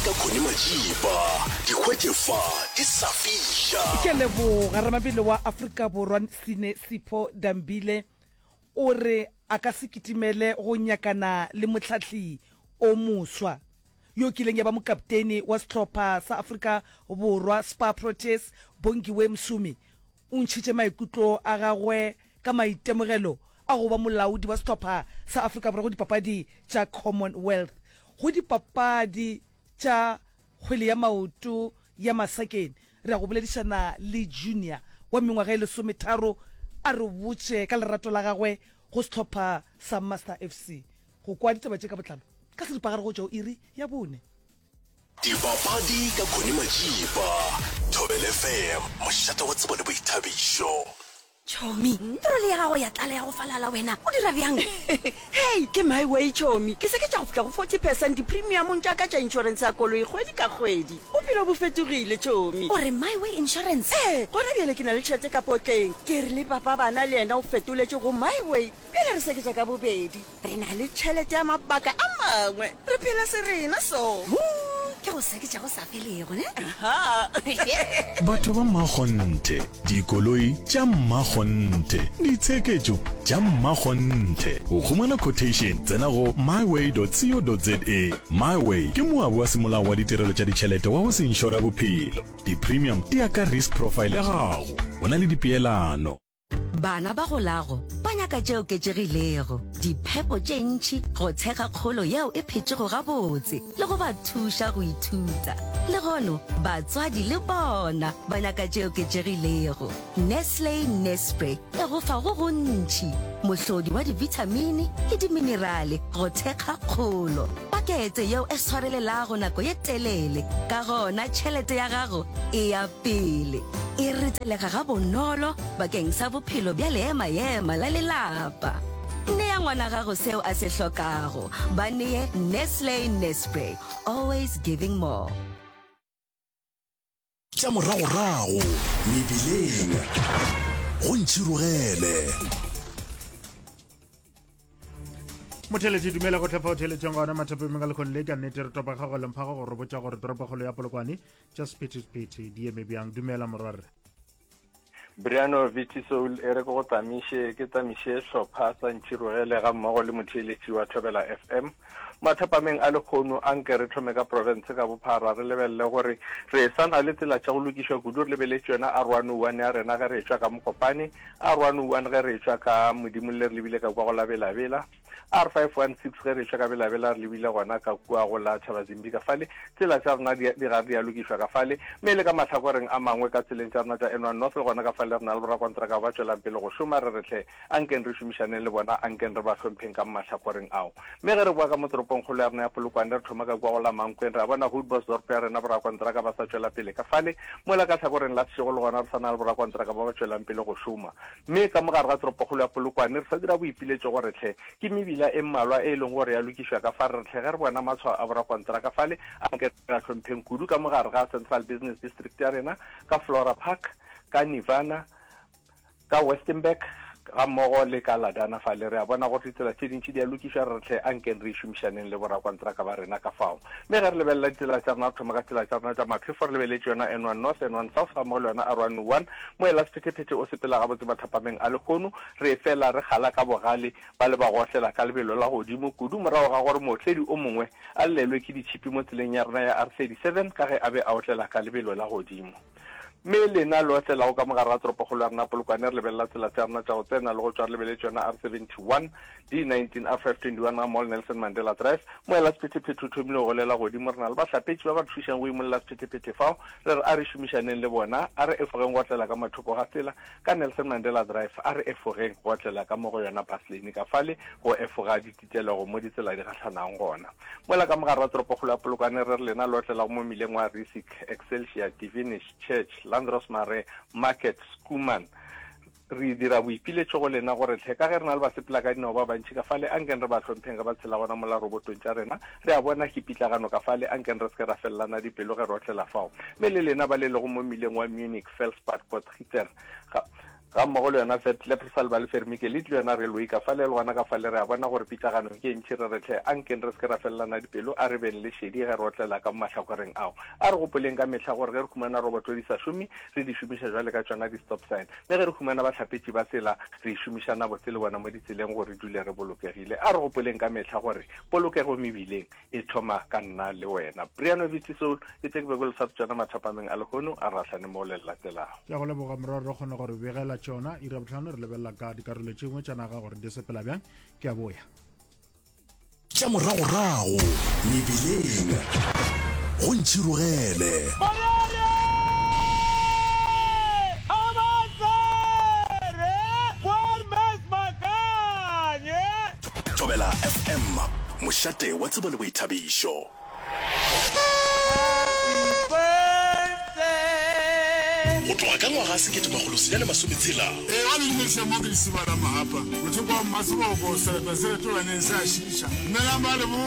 ka khone majiba dikgwetjefa di sa fisha ke leboga ramabele wa Afrika Borwa Sine Sipho Dambile o re a ka se kitimele go nyakana le motlhatli o moswa yo kileng ya ba mokaptene wa setlhopha sa Afrika Borwa Spa Proteas Bongiwe Msumi o ntšhitše maikutlo a gagwe ka maitemogelo a go ba molaodi wa setlhopha sa Afrika Borwa go dipapadi tša Commonwealth go dipapadi tša kgwele ya maoto ya masakeng re a go boledišana le junior wa mengwaga e 13 a re botše ka lerato la gagwe go setlhopha sa Master FC go kwa ditaba tše ka botlalo ka seripagare go tšao iri ya bone dipapadi ka khone majiba Thobel FM mošate wa tsebo le boithabišo Chomi, le ya go ya tlala ya go falala wena. O dira bjang? Hey, ke my way Chomi. Ke se ke tša go fitla go 40% di premium tša ka tša insurance ya koloi kgwedi ka kgwedi. Bophelo bo fetogile Chomi. O re My Way Insurance? Gona bjale ke na le tšhelete ka potleng. Ke re le papa bana le yena o fetoletše go My Way. Bjale re seketša ka bobedi. Re na le tšhelete ya mabaka a mangwe. Re phela se rena so. Ke go seketša go sa felego, ne? Batho ba mmakgonthe dikoloi tša mmakgonthe ditsheketšo tša mmakgonthe o khumana quotation tsena go myway.co.za. myway ke moabi wa semolao wa ditirelo tša ditšhelete wa go se inšora bophelo di-premium di ya ka risk profile ya gago o na le dipeelano. Bana ba go lago ba nyaka tšeo ketšegilego diphepo tše ntšhi go tshega kgolo yeo e phetšego gabotse le go ba thuša go ithuta le gono batswadi le bona ba nyaka tšeo ketšegilego. Nestle Nespray e go fa go gontšhi mohlodi wa divitamini le diminerale go thekga kgolo pakete yeo e swarelelago nako ye telele ka gona tšhelete ya gago e ya pele e retelega ga bonolo bakeng sa bophelo bja leema la lelapa. Nea ngwana gago seo a se hlokago ba neye Nestle Nespray, always giving more. tša moragorago mebileng go ntšhirogele motheletši dumela go tlhapha o theletšeng gona mathapeng ka lekgone le ka nnete re topa gago lemphago gore botša gore toropagolo ya polokwane just pete di eme bjang dumela morwarre Briano Vitisoul e re go tamiše ke tamiše hlopha sa ntšhirogele ga mmogo le motheletši wa Thobela FM mathapameng a lekgono a nke re thome ka province ka bophara re lebelele gore re sana le tsela tša go lokišwa kudu re lebeletše yona R101 ya rena ge re tšwa ka Mokopane R101 ge re tšwa ka Modimo le re lebile ka kwa go labela R516 ge re tšwa ka belabela re lebile gona ka kua go la Thabazimbi ka fale tsela tša rena di ga di a lokišwa ka fale mme le ka mahlakoreng a mangwe ka tseleng tša rena tša N1 North le gona ka fale re na le borakontraka ba tšwelang pele go šoma re retlhe anken re šomišaneng le bona anken re ba hlompheng ka mahlakoreng ao mme ge re bua ka motoropong kgolo ya rena ya Polokwane re thoma ka kwa go la Mankweng re a bona Hoodbosdorp ya rena borakontraka ba sa tšwela pele ka fale mola ka hlakoreng la Sešego le gona re sa na le borakontraka ba ba tšwelang pele go šoma mme ka mogare ga toropokgolo ya Polokwane re sa dira boipiletšo gore tlhe ke mebila e mmalwa e leng gore ya lokišwa ka fa re tlhe ge re bona matshwao a borakontraka fale anke re hlompheng kudu ka mogare ga Central Business District ya rena ka Flora Park ka Nirvana ka Westenberg ga mmogo le ka Ladana fale re a bona go tsela tše dintši di a lokišwa re tle anken re šomišaneng le borakontraka ba rena ka fao mme ge re lebelela ditsela tša rena thoma ka tsela tša rena tša maphefo re lebeletše yona N1 North N1 South ga mmogo le yona R101 mo e lasephetephete o sepela gabotse mathapameng a lekgono re fela re kgala ka bogale ba le ba gotlela ka lebelo la godimo kudu morago ga gore motledi o mongwe a llelwe ke ditšhipi mo tseleng ya rena ya R37 ka ge a be a otlela ka lebelo la godimo mme lena lo tlela go ka mogare ga toropokgolo ya rena Polokwane re lebelela tsela tša rena tša go tsena le go tšwa re lebeletše yona R71 D19 R521 ga mmogo le Nelson Mandela Drive mo ela sephetephete o thomile go golela godimo re na le bahlapetši ba ba thušang go imolela sephetephete fao re re a re šomišaneng le bona a re efogeng go tlela ka mathoko ga tsela ka Nelson Mandela Drive a re efogeng go tlela ka mo go yona Paslane ka fale go efoga dititelego mo ditsela di gatlhanang gona mola ka mogare ga toropokgolo ya Polokwane re re lena lo tlela go mo mmileng wa Risic Excelsior Divinish Church Landros Mare Market Skuman re dira boipiletšo go lena gore tlhe ka ge re na le basepela ka dinao ba bantšhi ka fale anken re ba hlompheng ka ba tshela gona mola robotong tša rena re a bona hipitlagano ka fale anken re se ke ra felelana dipelo ge re otlela fao mme le lena ba le lego mo mmileng wa Munich Felspad Potgieter ga mmogo le yona Lepresal ba le Fermike le tlo yona railway ka fa le lwana ka fa le re a bona gore pitagano ke ntšhi re re tle ankeng re se ke ra felelana dipelo a re beng le shedi ge re otlela ka mahlakoreng ao a re gopoleng ka mehla gore ge re khumana roboto di sa šome re di šomiša jwale ka tsona di-stop sign le ge re khumana batlhapetši ba tsela re šomišana botse le bona mo ditseleng gore dule re bolokegile a re gopoleng ka mehla gore polokego mebileng e thoma ka nna le wena Brianovich Soul e tse ke begole sa tsona mathapameng a lekgono a ratlhane mo le latelago ke go leboga morwa re kgone gore begela tsona ira botlhano re lebelela ka dikarolo tšengwe tša naga gore di sepela bjang ke a boya tša moragorago mebileng go ntšhirogele Thobela FM mošate wa tsebo le boithabišo go tloga ka ngwaga 1960 a lemeša mo ke lesibala mahapa motho kwa mmaseboko selepesele tobaneng se a šiša mme la ba le bo